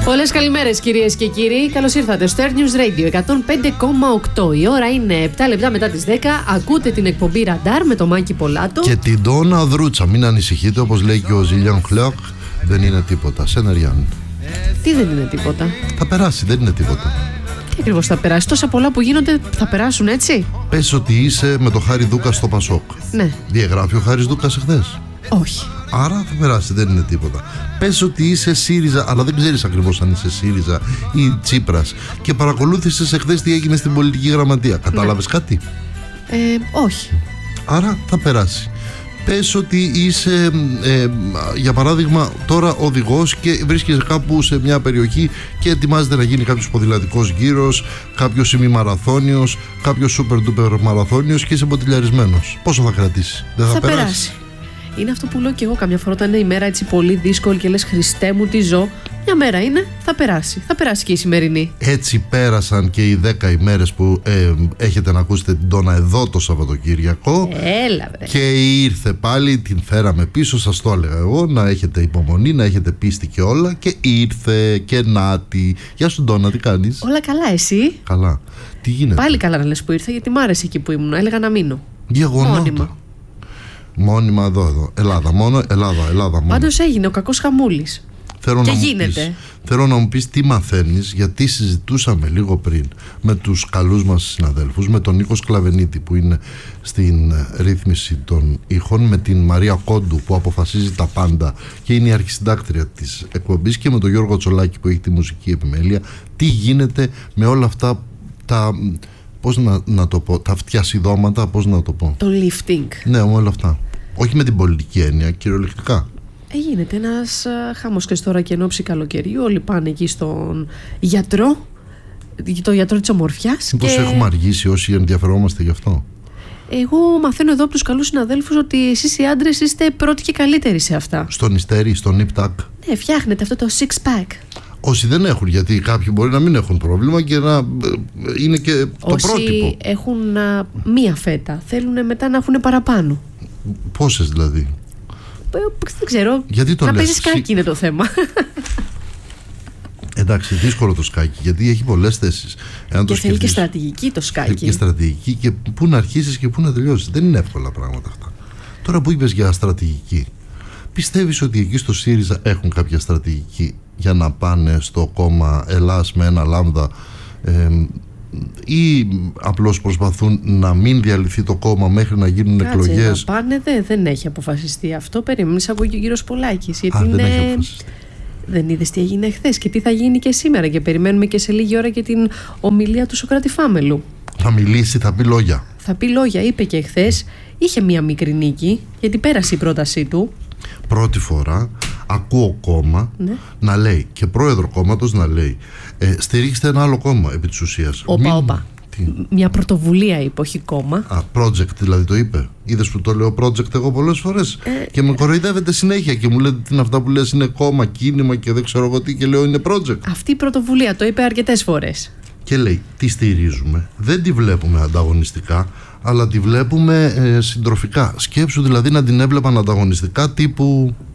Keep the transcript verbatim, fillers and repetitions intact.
Πολλές καλημέρες κυρίες και κύριοι. Καλώς ήρθατε στο Air News Radio εκατόν πέντε κόμμα οκτώ. Η ώρα είναι επτά λεπτά μετά τις δέκα. Ακούτε την εκπομπή Ραντάρ με το Μάκη Πολάτο και την Ντόνα Δρούτσα. Μην ανησυχείτε, όπως λέει και ο Ζήλιαν Κλοκ, δεν είναι τίποτα. Σενεριάν. Τι δεν είναι τίποτα? Θα περάσει, δεν είναι τίποτα. Τι ακριβώς θα περάσει? Τόσα πολλά που γίνονται θα περάσουν έτσι. Πες ότι είσαι με το Χάρη Δούκα στο Πασόκ. Ναι. Διαγράφει ο Χάρης Δούκας εχθές. Όχι. Άρα θα περάσει, δεν είναι τίποτα. Πες ότι είσαι ΣΥΡΙΖΑ, αλλά δεν ξέρεις ακριβώς αν είσαι ΣΥΡΙΖΑ ή Τσίπρας, και παρακολούθησες εχθές τι έγινε στην πολιτική γραμματεία. Κατάλαβες ναι. κάτι? Ε, όχι. Άρα θα περάσει. Πες ότι είσαι, ε, για παράδειγμα, τώρα οδηγός και βρίσκεσαι κάπου σε μια περιοχή και ετοιμάζεται να γίνει κάποιος ποδηλατικός γύρος, κάποιος ημιμαραθώνιος, κάποιος super duper μαραθώνιος και είσαι μποτιλιαρισμένος. Πόσο θα κρατήσει? Δεν θα, θα περάσει. περάσει. Είναι αυτό που λέω και εγώ καμιά φορά, όταν είναι η μέρα έτσι πολύ δύσκολη και λες Χριστέ μου τι ζω. Μια μέρα είναι, θα περάσει. Θα περάσει και η σημερινή. Έτσι πέρασαν και οι δέκα ημέρες που ε, έχετε να ακούσετε την Ντόνα εδώ το Σαββατοκύριακο. Έλα βρε. Και ήρθε πάλι, την φέραμε πίσω, σας το έλεγα εγώ, να έχετε υπομονή, να έχετε πίστη και όλα. Και ήρθε και νάτι. Γεια σου Ντόνα, τι κάνεις? Όλα καλά, εσύ? Καλά. Τι γίνεται? Πάλι καλά να λες που ήρθα, γιατί μ' άρεσε εκεί που ήμουν. Έλεγα να μείνω. Γεγονότα. Μόνιμα. Μόνιμα εδώ, εδώ. Ελλάδα, μόνο Ελλάδα, Ελλάδα μόνο. Πάντως έγινε ο κακός χαμούλης. Θέλω και να γίνεται. Πεις, θέλω να μου πεις τι μαθαίνεις, γιατί συζητούσαμε λίγο πριν με τους καλούς μας συναδέλφους, με τον Νίκο Σκλαβενίτη που είναι στην ρύθμιση των ήχων, με την Μαρία Κόντου που αποφασίζει τα πάντα και είναι η αρχισυντάκτρια της εκπομπής, και με τον Γιώργο Τσολάκη που έχει τη μουσική επιμέλεια. Τι γίνεται με όλα αυτά τα, πώς να, να το πω, τα φτιασιδώματα, πώς να το πω. Το lifting. Ναι, με όλα αυτά. Όχι με την πολιτική έννοια, κυριολεκτικά. Ε, γίνεται ένας α, χάμος και τώρα και εν ώψη καλοκαιριού. Όλοι πάνε εκεί στον γιατρό, το γιατρό της ομορφιάς. Μήπως και... έχουμε αργήσει όσοι ενδιαφερόμαστε γι' αυτό? Εγώ μαθαίνω εδώ από τους καλούς συναδέλφους ότι εσείς οι άντρες είστε πρώτοι και καλύτεροι σε αυτά. Στον ιστέρι, στον nip-tuck. Ναι, φτιάχνετε αυτό το six pack. Όσοι δεν έχουν, γιατί κάποιοι μπορεί να μην έχουν πρόβλημα και να είναι και το όσοι πρότυπο. Όσοι έχουν α, μία φέτα, θέλουν μετά να έχουν παραπάνω. Πόσες δηλαδή? Δεν ξέρω. Γιατί το να λες? παίζει σκάκι είναι το θέμα. Εντάξει, δύσκολο το σκάκι, γιατί έχει πολλές θέσεις. Εάν και το θέλει και στρατηγική το σκάκι. Θέλει και στρατηγική, και πού να αρχίσεις και πού να τελειώσεις. Δεν είναι εύκολα πράγματα αυτά. Τώρα που είπες για στρατηγική, πιστεύεις ότι εκεί στο ΣΥΡΙΖΑ έχουν κάποια στρατηγική για να πάνε στο κόμμα Ελλάς με ένα λάμδα, ε, ή απλώς προσπαθούν να μην διαλυθεί το κόμμα μέχρι να γίνουν Κάτσε, εκλογές? Να πάνε, δε, δεν έχει αποφασιστεί αυτό. Περίμενες από και ο κύριος Πολάκης. Γιατί Α, είναι... δεν έχει αποφασιστεί. Δεν είδες τι έγινε χθες και τι θα γίνει και σήμερα, και περιμένουμε και σε λίγη ώρα και την ομιλία του Σωκράτη Φάμελου. Θα μιλήσει, θα πει λόγια. Θα πει λόγια, είπε και χθες. Είχε μία μικρή νίκη, γιατί πέρασε η πρότασή του. Πρώτη φορά ακούω κόμμα ναι. να λέει, και πρόεδρο κόμματος να λέει, ε, στηρίξτε ένα άλλο κόμμα επί της ουσίας. Όπα, Μην... όπα. Τι? Μια πρωτοβουλία είπε, όχι κόμμα. Α, project δηλαδή το είπε. Είδες που το λέω project εγώ πολλές φορές ε, και με κοροϊδεύετε συνέχεια και μου λέτε τι είναι αυτά που λες, είναι κόμμα, κίνημα και δεν ξέρω εγώ τι, και λέω είναι project. Αυτή η πρωτοβουλία το είπε αρκετές φορές. Και λέει, τι στηρίζουμε? Δεν τη βλέπουμε ανταγωνιστικά, αλλά τη βλέπουμε ε, συντροφικά. Σκέψου δηλαδή να την έβλεπαν ανταγωνιστικά τύπου